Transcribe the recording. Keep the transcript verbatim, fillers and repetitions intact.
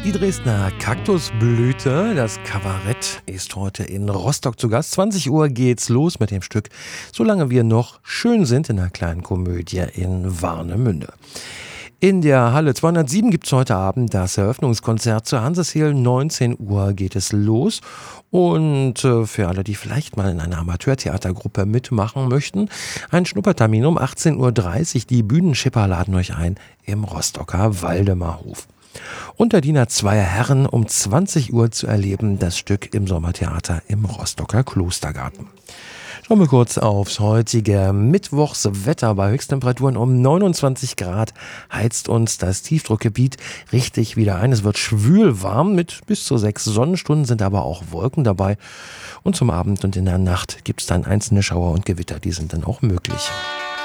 Die Dresdner Kaktusblüte, das Kabarett, ist heute in Rostock zu Gast. zwanzig Uhr geht's los mit dem Stück Solange wir noch schön sind in einer kleinen Komödie in Warnemünde. In der Halle zweihundertsieben gibt es heute Abend das Eröffnungskonzert zur Hanseshehl. neunzehn Uhr geht es los. Und äh, für alle, die vielleicht mal in einer Amateurtheatergruppe mitmachen möchten, ein Schnuppertermin um achtzehn Uhr dreißig. Die Bühnenschipper laden euch ein im Rostocker Waldemarhof. Und der Diener zweier Herren um zwanzig Uhr zu erleben, das Stück im Sommertheater im Rostocker Klostergarten. Schauen wir kurz aufs heutige Mittwochswetter. Bei Höchsttemperaturen um neunundzwanzig Grad heizt uns das Tiefdruckgebiet richtig wieder ein. Es wird schwül warm mit bis zu sechs Sonnenstunden, sind aber auch Wolken dabei. Und zum Abend und in der Nacht gibt es dann einzelne Schauer und Gewitter, die sind dann auch möglich.